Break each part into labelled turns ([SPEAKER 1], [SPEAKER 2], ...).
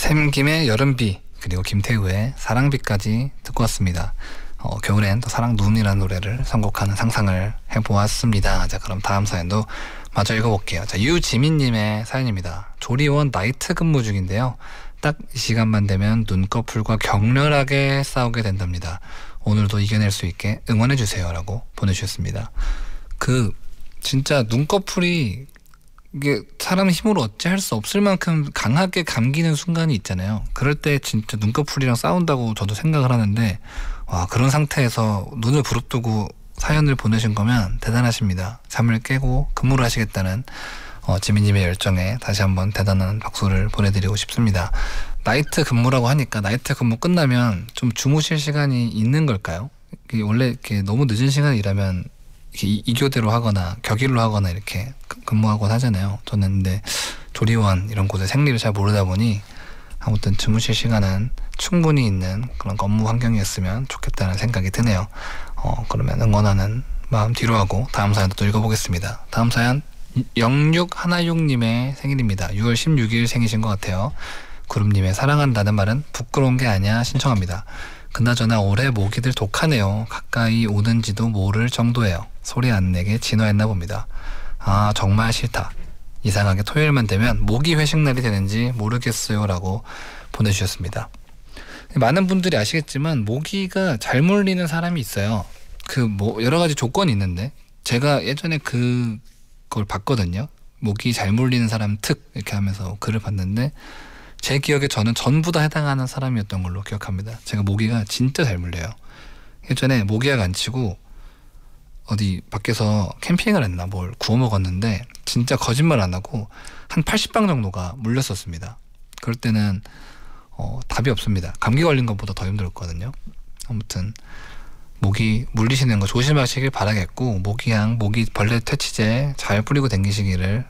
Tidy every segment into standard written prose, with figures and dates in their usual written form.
[SPEAKER 1] 샘김의 여름비 그리고 김태우의 사랑비까지 듣고 왔습니다. 겨울엔 또 사랑 눈이라는 노래를 선곡하는 상상을 해보았습니다. 자, 그럼 다음 사연도 마저 읽어볼게요. 자, 유지민님의 사연입니다. 조리원 나이트 근무 중인데요. 딱 이 시간만 되면 눈꺼풀과 격렬하게 싸우게 된답니다. 오늘도 이겨낼 수 있게 응원해주세요 라고 보내주셨습니다. 진짜 눈꺼풀이 이게 사람 힘으로 어찌 할 수 없을 만큼 강하게 감기는 순간이 있잖아요. 그럴 때 진짜 눈꺼풀이랑 싸운다고 저도 생각을 하는데, 와, 그런 상태에서 눈을 부릅뜨고 사연을 보내신 거면 대단하십니다. 잠을 깨고 근무를 하시겠다는 지민님의 열정에 다시 한번 대단한 박수를 보내드리고 싶습니다. 나이트 근무라고 하니까 나이트 근무 끝나면 좀 주무실 시간이 있는 걸까요? 원래 이렇게 너무 늦은 시간에 일하면 이렇게 이교대로 하거나 격일로 하거나 이렇게 근무하곤 하잖아요. 저는 근데 조리원 이런 곳의 생리를 잘 모르다 보니 아무튼 주무실 시간은 충분히 있는 그런 업무 환경이었으면 좋겠다는 생각이 드네요. 그러면 응원하는 마음 뒤로 하고 다음 사연도 또 읽어보겠습니다. 다음 사연 0616님의 생일입니다. 6월 16일 생이신 것 같아요. 구름님의 사랑한다는 말은 부끄러운 게 아니야 신청합니다. 그나저나 올해 모기들 독하네요. 가까이 오는지도 모를 정도예요. 소리 안 내게 진화했나 봅니다. 아, 정말 싫다. 이상하게 토요일만 되면 모기 회식 날이 되는지 모르겠어요 라고 보내주셨습니다. 많은 분들이 아시겠지만 모기가 잘 물리는 사람이 있어요. 여러 가지 조건이 있는데 제가 예전에 그걸 봤거든요. 모기 잘 물리는 사람 특 이렇게 하면서 글을 봤는데 제 기억에 저는 전부 다 해당하는 사람이었던 걸로 기억합니다. 제가 모기가 진짜 잘 물려요. 예전에 모기약 안 치고 어디 밖에서 캠핑을 했나 뭘 구워 먹었는데 진짜 거짓말 안 하고 한 80방 정도가 물렸었습니다. 그럴 때는 답이 없습니다. 감기 걸린 것보다 더 힘들었거든요. 아무튼 모기 물리시는 거 조심하시길 바라겠고, 모기향, 모기 벌레 퇴치제 잘 뿌리고 다니시기를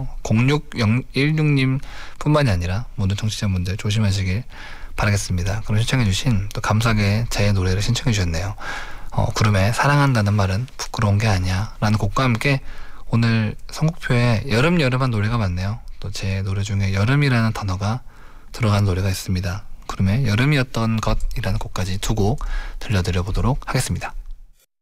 [SPEAKER 1] 0616님 뿐만이 아니라 모든 청취자분들 조심하시길 바라겠습니다. 그럼 신청해주신 또 감사하게 제 노래를 신청해주셨네요. 구름의 사랑한다는 말은 부끄러운 게 아니야 라는 곡과 함께 오늘 선곡표에 여름한 노래가 많네요. 또 제 노래 중에 여름이라는 단어가 들어간 노래가 있습니다. 구름의 여름이었던 것이라는 곡까지 두 곡 들려드려 보도록 하겠습니다.